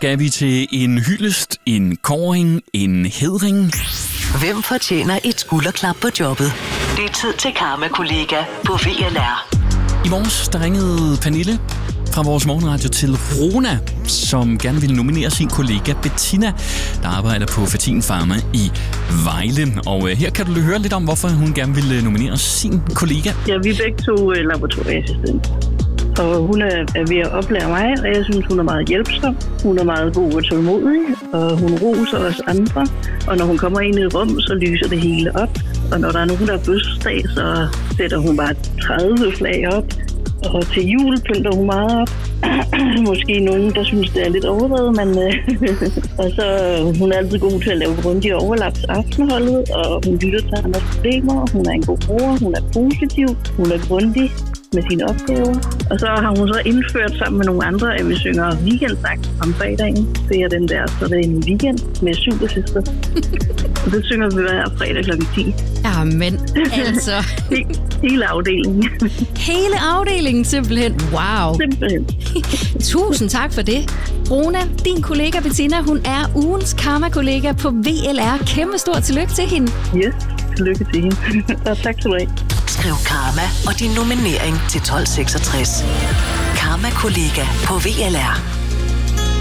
skal vi til en hyldest, en kåring, en hædring. Hvem fortjener et skulderklap på jobbet? Det er tid til Karma-kollega på VLR. I morges der ringede Pernille fra vores morgenradio til Rona, som gerne ville nominere sin kollega Bettina, der arbejder på Fertin Pharma i Vejle. Og her kan du høre lidt om, hvorfor hun gerne ville nominere sin kollega. Ja, vi er begge to laboratorieassistenter. Og hun er ved at oplære mig, og jeg synes, hun er meget hjælpsom. Hun er meget god og tålmodig, og hun roser os andre. Og når hun kommer ind i et rum, så lyser det hele op. Og når der er nogen, der er fødselsdag, så sætter hun bare 30 flag op. Og til jul pynter hun meget op. Måske nogen, der synes, det er lidt overdrevet, men og så hun er altid god til at lave grundige overlap til aftenholdet, og hun lytter til andres problemer. Hun er en god bror, hun er positiv, hun er grundig med sine opgaver. Og så har hun så indført sammen med nogle andre, at vi synger weekendsang om fredagen. Det er den der, så det er en weekend med Supersøster. Og det synger vi hver fredag kl. 10. Jamen, altså. Hele afdelingen. Hele afdelingen, simpelthen. Wow. Simpelthen. Tusind tak for det. Rona, din kollega Bettina, hun er ugens Karma-kollega på VLR. Kæmpe stort tillykke til hende. Yes, tillykke til hende. Og tak skal du have. Skriv Karma og din nominering til 1266. Karma-kollega på VLR.